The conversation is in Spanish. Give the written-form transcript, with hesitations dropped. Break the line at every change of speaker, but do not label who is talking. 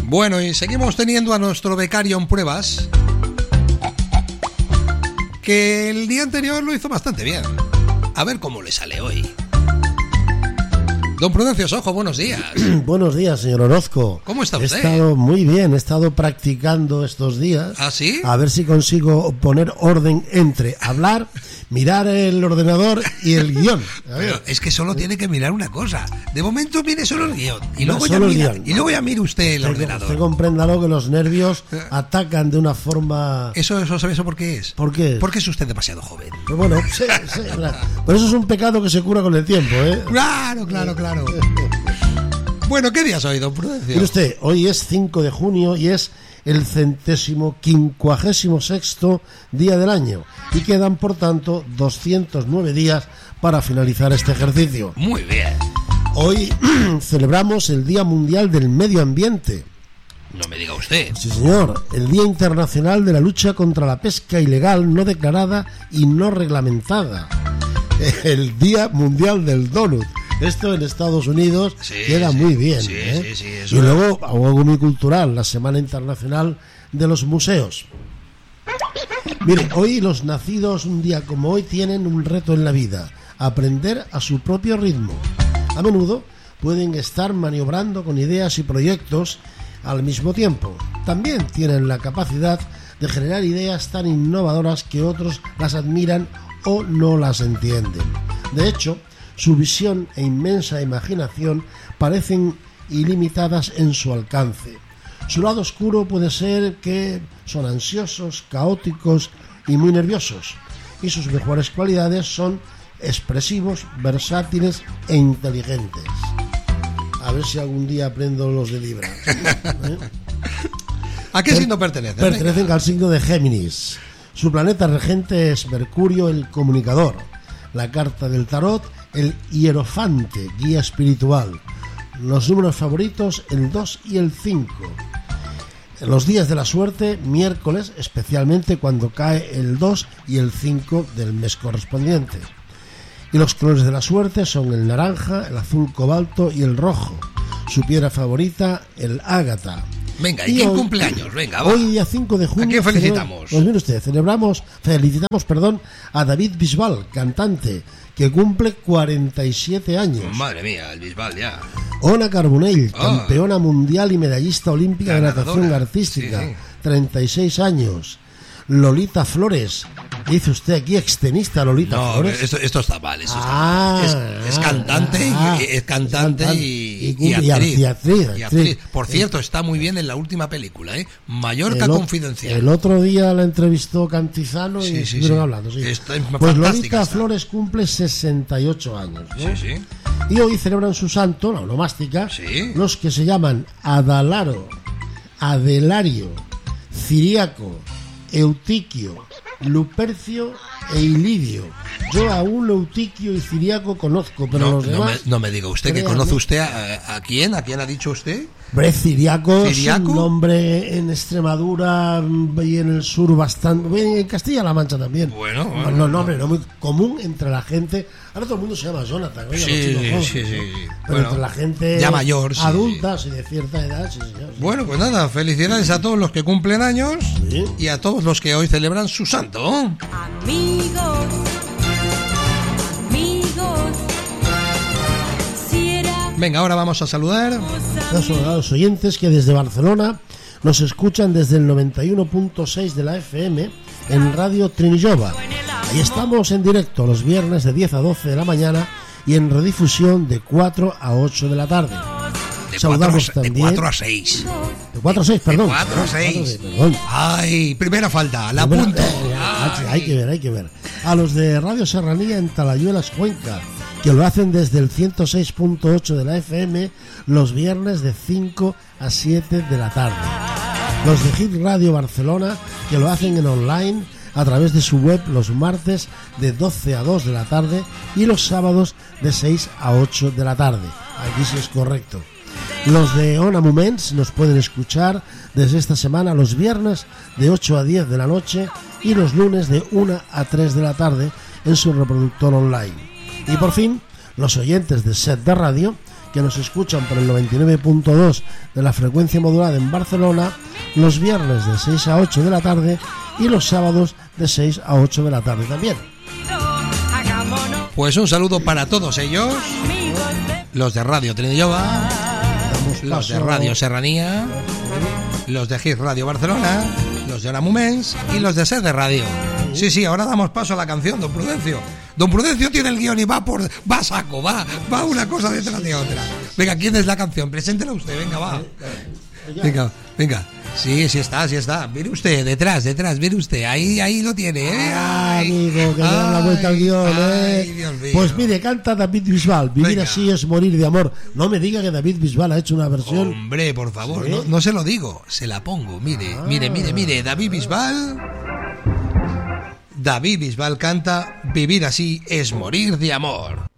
Bueno, y seguimos teniendo a nuestro becario en pruebas, que el día anterior lo hizo bastante bien. A ver cómo le sale hoy. Don Prudencio Sojo, buenos días.
Buenos días, señor Orozco.
¿Cómo está usted?
He estado muy bien, he estado practicando estos días.
¿Ah, sí?
A ver si consigo poner orden entre hablar, mirar el ordenador y el guión.
Pero es que solo tiene que mirar una cosa. De momento mire solo el guión. Y
No,
luego,
solo
ya,
el guión.
y luego ya mire usted el ordenador.
Usted compréndalo, que los nervios atacan de una forma...
¿Eso sabe eso por qué es?
¿Por qué?
Porque es usted demasiado joven.
Pues bueno, sí, pero eso es un pecado que se cura con el tiempo, ¿eh?
Claro. Bueno, ¿qué día es hoy, don Prudencio?
Mire usted, hoy es 5 de junio y es el 156º día del año y quedan, por tanto, 209 días para finalizar este ejercicio.
Muy bien.
Hoy celebramos el Día Mundial del Medio Ambiente.
No me diga usted.
Sí, señor. El Día Internacional de la Lucha contra la Pesca Ilegal, no declarada y no reglamentada. El Día Mundial del Donut. Esto en Estados Unidos queda muy bien.
Sí,
¿eh?
sí,
Y luego, algo muy cultural, la Semana Internacional de los Museos. Mire, hoy los nacidos un día como hoy tienen un reto en la vida: aprender a su propio ritmo. A menudo pueden estar maniobrando con ideas y proyectos al mismo tiempo. También tienen la capacidad de generar ideas tan innovadoras que otros las admiran o no las entienden. De hecho, su visión e inmensa imaginación parecen ilimitadas en su alcance. Su lado oscuro puede ser que son ansiosos, caóticos y muy nerviosos. Y sus mejores cualidades son expresivos, versátiles e inteligentes. A ver si algún día aprendo los de Libra.
¿A qué signo pertenecen?
Pertenecen al signo de Géminis. Su planeta regente es Mercurio, el comunicador. La carta del tarot, el hierofante, guía espiritual. Los números favoritos, el 2 y el 5. En los días de la suerte, miércoles, especialmente cuando cae el 2 y el 5 del mes correspondiente. Y los colores de la suerte son el naranja, el azul cobalto y el rojo. Su piedra favorita, el ágata.
Venga, ¿y quién cumpleaños? Venga, va.
Hoy, día 5 de junio...
¿A quién felicitamos?
Pues mire usted, felicitamos a David Bisbal, cantante, que cumple 47 años.
Madre mía, el Bisbal ya.
Ona Carbonell, campeona mundial y medallista olímpica de natación artística,
sí.
36 años. Lolita Flores. ¿Qué dice usted aquí, extenista Lolita Flores?
Esto está mal. Eso es cantante y actriz. Por cierto, está muy bien en la última película, ¿eh? Mallorca Confidencial.
El otro día la entrevistó Cantizano y estuvieron hablando. Sí. Pues Lolita Flores cumple 68 años, ¿no?
Sí.
Y hoy celebran su santo, la onomástica, los que se llaman Adalaro, Adelario, Ciriaco, Eutiquio, Lupercio e Ilidio. Yo a un Eutiquio y Ciriaco conozco, pero los demás...
No me diga usted que conoce usted a quién. ¿A quién ha dicho usted?
Ciriaco es un nombre en Extremadura y en el sur bastante... En Castilla-La Mancha también.
Bueno.
No, nombre no muy común entre la gente. Ahora todo el mundo se llama Jonathan.
Sí.
Pero entre la gente
ya mayor,
adulta, y de cierta edad, sí.
Bueno, pues nada, felicidades a todos los que cumplen años y a todos los que hoy celebran su santo.
Amigos,
venga, ahora vamos a saludar
a los oyentes que desde Barcelona nos escuchan desde el 91.6 de la FM en Radio Trinillova. Ahí estamos en directo los viernes de 10 a 12 de la mañana y en redifusión de 4 a 8 de la tarde. Saludamos también.
De 4 a 6.
De 4 a 6, perdón.
De 4 a 6.
Perdón.
Ay, primera falta, la apunto.
Hay que ver. A los de Radio Serranía en Talayuelas, Cuenca, que lo hacen desde el 106.8 de la FM los viernes de 5 a 7 de la tarde. Los de Hit Radio Barcelona, que lo hacen en online a través de su web los martes de 12 a 2 de la tarde y los sábados de 6 a 8 de la tarde. Aquí sí es correcto. Los de Ona Moments nos pueden escuchar desde esta semana los viernes de 8 a 10 de la noche y los lunes de 1 a 3 de la tarde en su reproductor online. Y por fin, los oyentes de Set de Radio, que que nos escuchan por el 99.2 de la frecuencia modulada en Barcelona, los viernes de 6 a 8 de la tarde y los sábados de 6 a 8 de la tarde también.
Pues un saludo para todos ellos, los de Radio Trinidad, los de Radio Serranía, los de Hit Radio Barcelona, los de Hora Moments y los de Ser de Radio. Sí, ahora damos paso a la canción, don Prudencio. Don Prudencio tiene el guión y va a saco, va una cosa detrás de otra. Venga, ¿quién es la canción? Preséntela usted, venga, va. Venga. Sí, está. Mire usted, detrás, mire usted. Ahí lo tiene, ¿eh?
Amigo, que le da la vuelta al guión, ¿eh?
Dios mío.
Pues mire, canta David Bisbal. Vivir
Venga.
así es morir de amor. No me diga que David Bisbal ha hecho una versión.
Hombre, por favor,
¿Sí?
no se lo digo, se la pongo. Mire. David Bisbal canta Vivir así es morir de amor.